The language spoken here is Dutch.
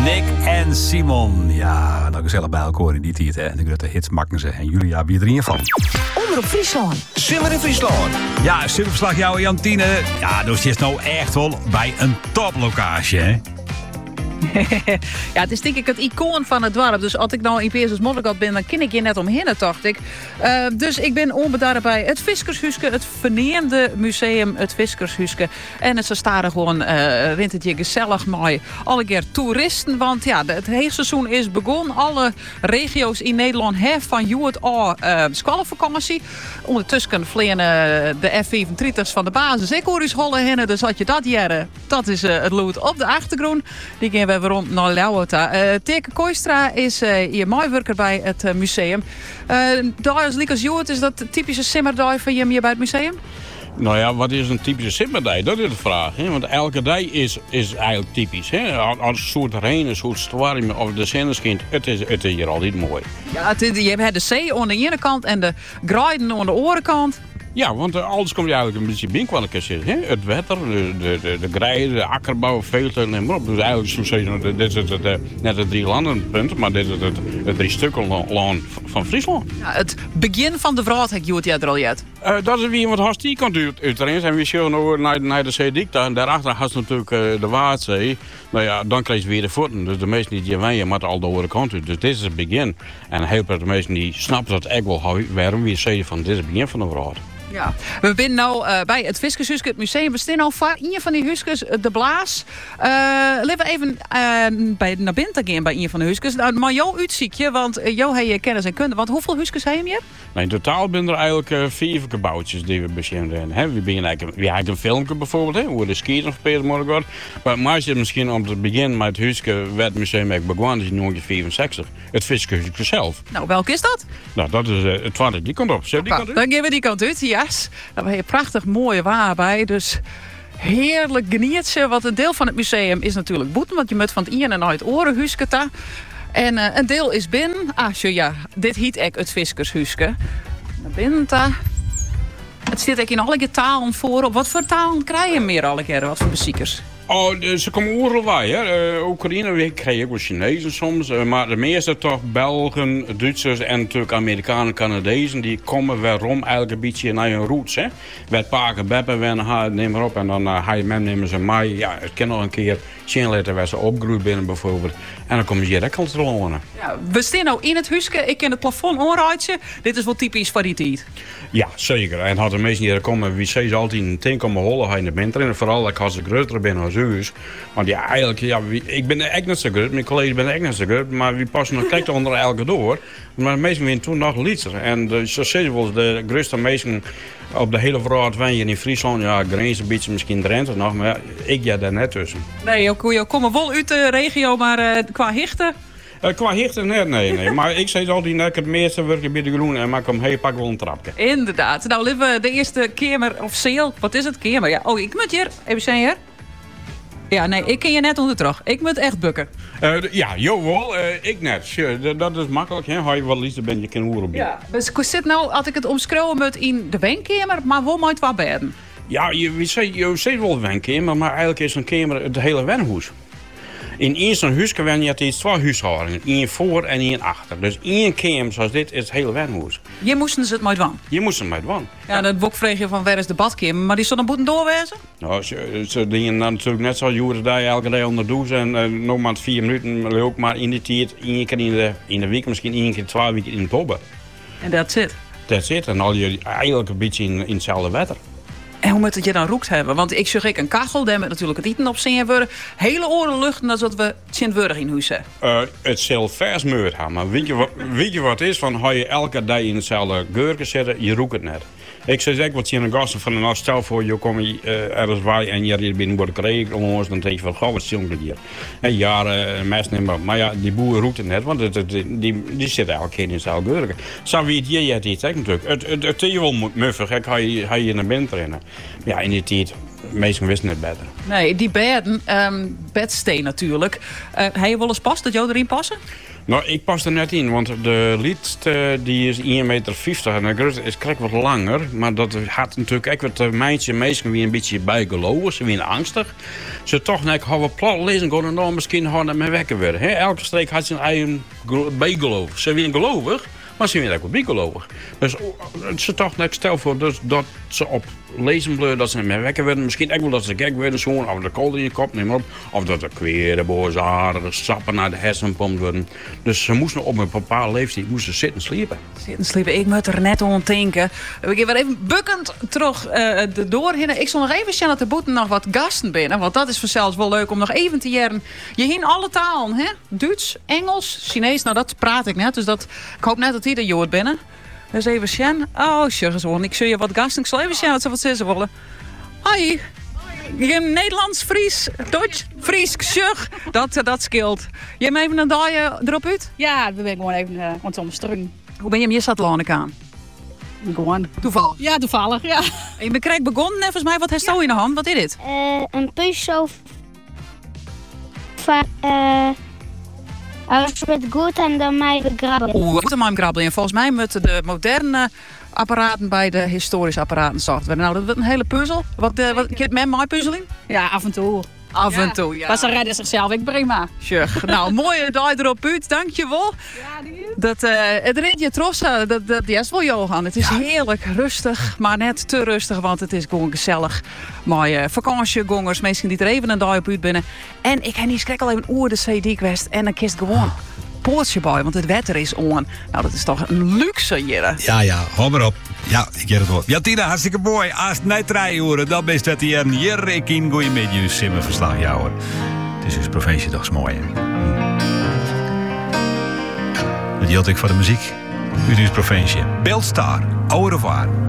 Nick en Simon. Ja, nou gezellig bij elkaar in die tijd, hè. De grote hits maken ze. En Julia, wie er in van? Omroep Friesland. Simmer in Friesland. Ja, superverslag jou, Jantine. Ja, dus je is nou echt wel bij een toplocatie, hè? Ja, het is denk ik het icoon van het dorp. Dus als ik nou in Peers Moddergat ben, dan ken ik je net omheen, dacht ik. Dus ik ben onbedarren bij het Viskershuske, het verneemde museum, het Viskershuske. En het staat gewoon rint het je gezellig mooi. Alle keer toeristen, want ja, het heetseizoen is begonnen. Alle regio's in Nederland hebben van Joet al schoolvakantie. Ondertussen vliegen de F-35's van de basis. Ik hoor eens hollen heen, dus had je dat jaren. Dat is het lood op de achtergrond. Die gaan we rond naar Lauwota. Teke Kooistra is hier mooiwerker bij het museum. Daar is Likas Joet, is dat de typische simmerdag van je hier bij het museum? Nou ja, wat is een typische simmerdag? Dat is de vraag. Hè? Want elke dag is eigenlijk typisch. Hè? Als een soort regen, een soort storm of de zonneschijn, het is hier altijd mooi. Ja, je hebt de zee aan de ene kant en de graaiden aan de andere kant. Ja, want alles komt eigenlijk een beetje binnen zitten. Het wetter, de grijden, de akkerbouw, veelten en maar op. Dus eigenlijk zo zeggen, dit is net het 3 landenpunt, maar dit is het 3 stukken land van Friesland. Ja, het begin van de vraag heb je het er al uit. Dat is weer wat hartstikke uiteraard. En we zien over naar de Zeedikta en daarachter had je natuurlijk de Waardzee. Nou ja, dan krijg je weer de voeten. Dus de meesten die hier wijnen, maar al de andere kant uit. Dus dit is het begin. En heel veel de meesten die snappen dat ik wel waarom we zeggen van dit is het begin van de vraag. Ja, we zijn nu bij het Viskershuske, het museum. We staan al voor een van die huskes, de Blaas. Laten we even naar binnen gaan bij een van de huskes. Nou, maar jou uitziekje, want jou heb je kennis en kunde. Want hoeveel huskes heb je? Nou, in totaal zijn er eigenlijk 4 gebouwtjes die we beschermd hebben. We hebben een filmpje bijvoorbeeld, hoe de skiën of Peter Morgard. Maar meestal misschien om te beginnen met het huske waar het museum eigenlijk begon, is in 1964. Het Viskershuske zelf. Nou, welk is dat? Nou, dat is het twaalfde. Die komt op. Dan gaan we die kant uit, ja. Daar hebben we prachtig mooie waar bij. Dus heerlijk genietje. Want een deel van het museum is natuurlijk boeten. Want je moet van het ene naar het oren husketa. En een deel is binnen. Ja, dit heet ik het Viskershuske. Naar binnen daar. Het zit ik in alle talen voor. Op wat voor talen krijg je meer alle keer? Wat voor beziekers? Oh, ze komen overal bij, hè. Oekraïne krijg ik wel Chinezen soms. Maar de meeste toch Belgen, Duitsers en natuurlijk Amerikanen, Canadezen. Die komen waarom eigenlijk een beetje naar hun roots, hè. Met paken, beppen, neem maar op. En dan nemen ze mij. Ja, het kan nog een keer zien laten waar ze opgroeien binnen bijvoorbeeld. En dan komen ze hier ook te wonen. Ja, we staan nou in het huske. Ik ken het plafond onruitje. Dit is wel typisch voor die tijd. Ja, zeker. En had de meesten hier komen, wie ze altijd een 10 komen hollen in de winter. En vooral als ik groter ben als huis. Want ja, eigenlijk, ja, ik ben echt niet zo groot. Mijn collega's zijn echt niet zo groot. Maar we passen nog kijk onder elke door. Maar de meesten winnen toen nog liter. En zo zeggen we de grootste meesten op de hele verhaal hier in Friesland. Ja, grens een beetje misschien Drenthe nog. Maar ja, ik ja daar net tussen. Nee, je komt wel uit de regio, maar qua hichten... Qua hichten net, nee. Maar ik zei altijd dat ik het meeste werk bij de groen en maak hem pak wel een trapje. Inderdaad. Nou, leven de eerste kamer of seel. Wat is het? Kamer? Ja. Oh, ik moet hier. Even zijn hier. Ja, nee, ik ken je net onder terug. Ik moet echt bukken. Ja, jawel. Ik net. Sure, dat is makkelijk. Hè? Hou je wel liefst ben je kan horen. Ja. Dus ik zit nou, als ik het omschreeuwen moet in de wenkamer, maar wel mooi wat bedden. Ja, je ziet wel de wenkamer, maar eigenlijk is een kamer het hele wenhuis. In eerste huis kan je iets 2 huishoudingen. 1 voor en 1 achter. Dus 1 kamer zoals dit is het hele wenhuis. Je moesten ze het maar doen? Je moest het maar doen. Ja, dat boek vreeg je van waar is de badkamer, maar die zullen moeten doorwezen? Nou, ze dingen natuurlijk net zoals Joeren daar elke dag onder douche en nog maar 4 minuten ook maar in de tijd. 1 keer in de week, misschien 1 keer 2 weken in het dobben. En dat zit? Dat zit. En al je eigenlijk een beetje in hetzelfde wetter. En hoe moet het je dan roekt hebben? Want ik zeg een kachel, daar met natuurlijk het eten op zien worden. Hele oren luchten, dat is wat we Sint-Wurg in huis hebben. Het zal vers meur hebben. Maar weet je wat het is? Van, als je elke dag in hetzelfde geurken zitten, je roekt het net. Ik zeg echt wat je in de gasten van een stel voor je komt ergens bij en je hier binnen wordt gekregen, dan denk je van goh, wat jongen hier. En jaren messen maar ja, die boer roekt het net, want die zitten elke keer in hetzelfde geurken. Zo wie het hier het natuurlijk. Het is wel muffig, ik ga je naar binnen trainen. Ja, in die tijd. Meesten wisten het beter. Nee, die bedden, bedsteen natuurlijk. Heb je wel eens past dat jou erin passen? Nou, ik pas er net in, want de liedste die is 1,50 meter en de grootste is krijg wat langer. Maar dat had natuurlijk ook wat meisjes weer een beetje bijgeloven. Ze weer angstig. Ze toch net hadden plat lezen gaan en dan misschien hadden met wekken worden. Elke streek had zijn eigen bijgeloof. Ze weer gelovig, maar ze weer ook wat bijgelovig. Dus ze toch net stel voor dus dat ze op lezen bleu, dat ze met wekken werden. Misschien ook wel dat ze gek werden, zo, of de kool in je kop, neem maar op. Of dat er kweren, boze sappen naar de hersenen gepompt worden. Dus ze moesten op een bepaalde leeftijd zitten sliepen. Zitten sliepen, ik moet er net aan denken. We gaan weer even bukkend terug doorheen. Ik zal nog even zien dat er boeten nog wat gasten binnen. Want dat is vanzelfs wel leuk om nog even te jaren. Je heen alle talen, hè? Duits, Engels, Chinees, nou dat praat ik net. Dus dat, ik hoop net dat die er jood binnen. Dus even zien. Oh, zo ik zie je wat gasten. Ik zal even zien wat ze zeggen willen. Hoi. Nederlands, Fries, Duits, Fries, Sjug. Dat scheelt. Je me even een dag erop uit? Ja, we zijn gewoon even ons strugen. Hoe ben je hem je zat aan? Gewoon. Toevallig? Ja, toevallig, ja. Je bent krijg begonnen, volgens mij. Wat heeft je in de hand? Wat is dit? Een puzzel van als het goed en dan mij begrabbelen. Goed aan mijn grabbelen. En volgens mij moeten de moderne apparaten bij de historische apparaten zacht worden. Nou, dat wordt een hele puzzel. Wat met mijn puzzeling? Ja, af en toe. Af en toe, ja. Maar ze redden zichzelf, ik prima. Sjug. Nou, mooie dag erop uit. Dankjewel. Ja, die Het ritje Trossa, dat is wel Johan. Het is heerlijk rustig, maar net te rustig, want het is gewoon gezellig. Mooie vakantiegongers, mensen die er even een dag op uit binnen. En ik heb niet schrik al even oer de CD Quest en dan kist gewoon poortje bij, want het wetter is on. Nou, dat is toch een luxe hier. Ja, hou maar op. Ja, ik get het wel. Ja, Tina, hartstikke mooi. Als het net 3 uur, dan best het hier ik in goeie met je simmenverslag. Ja hoor. Het is dus provinciedags mooi. Hè? Dat geldt ik voor de muziek. U is provincie. Beeldstar. Au revoir.